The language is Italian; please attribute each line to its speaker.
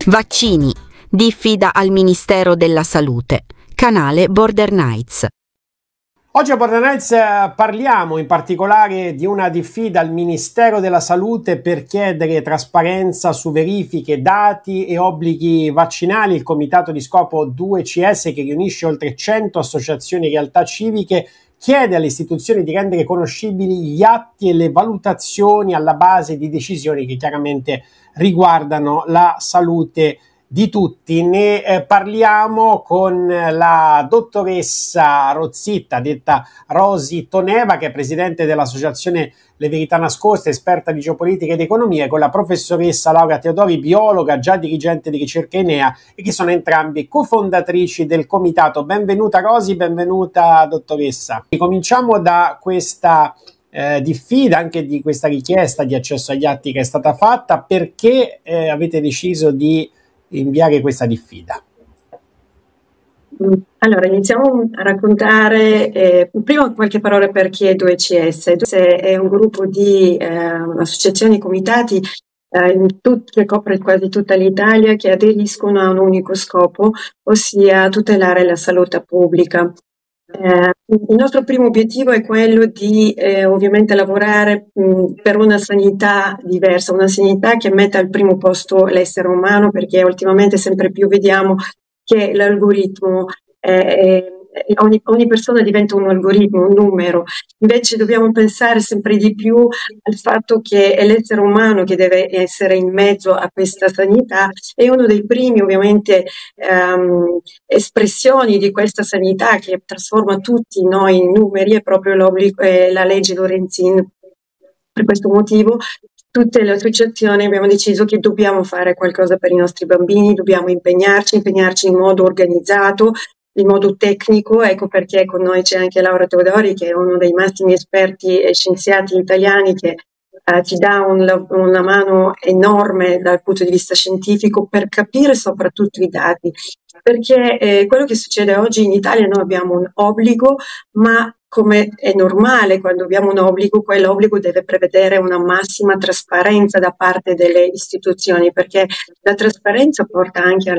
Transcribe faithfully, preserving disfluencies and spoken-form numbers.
Speaker 1: Vaccini, diffida al Ministero della Salute, canale Border Knights.
Speaker 2: Oggi a Border Knights parliamo in particolare di una diffida al Ministero della Salute per chiedere trasparenza su verifiche, dati e obblighi vaccinali. Il comitato di scopo due C S, che riunisce oltre cento associazioni e realtà civiche, chiede alle istituzioni di rendere conoscibili gli atti e le valutazioni alla base di decisioni che chiaramente riguardano la salute di tutti. Ne eh, parliamo con la dottoressa Rozitta, detta Rosi Toneva, che è presidente dell'associazione Le Verità Nascoste, esperta di geopolitica ed economia, e con la professoressa Laura Teodori, biologa, già dirigente di ricerca Enea, e che sono entrambi cofondatrici del comitato. Benvenuta Rosi, benvenuta dottoressa. Cominciamo da questa Eh, diffida, anche di questa richiesta di accesso agli atti che è stata fatta. Perché eh, avete deciso di inviare questa diffida?
Speaker 3: Allora, iniziamo a raccontare eh, prima qualche parola per chi è due C S. due C S è un gruppo di eh, associazioni e comitati eh, in tut- che copre quasi tutta l'Italia, che aderiscono a un unico scopo, ossia tutelare la salute pubblica. Eh, il nostro primo obiettivo è quello di eh, ovviamente lavorare mh, per una sanità diversa, una sanità che metta al primo posto l'essere umano, perché ultimamente sempre più vediamo che l'algoritmo eh, Ogni, ogni persona diventa un algoritmo, un numero. Invece dobbiamo pensare sempre di più al fatto che è l'essere umano che deve essere in mezzo a questa sanità, e uno dei primi ovviamente ehm, espressioni di questa sanità che trasforma tutti noi in numeri è proprio l'obbligo, eh, la legge Lorenzin. Per questo motivo tutte le associazioni abbiamo deciso che dobbiamo fare qualcosa per i nostri bambini, dobbiamo impegnarci, impegnarci in modo organizzato, in modo tecnico. Ecco perché con noi c'è anche Laura Teodori, che è uno dei massimi esperti e scienziati italiani, che eh, ci dà un, una mano enorme dal punto di vista scientifico per capire soprattutto i dati, perché eh, quello che succede oggi in Italia, noi abbiamo un obbligo, ma come è normale quando abbiamo un obbligo, quell'obbligo deve prevedere una massima trasparenza da parte delle istituzioni, perché la trasparenza porta anche alla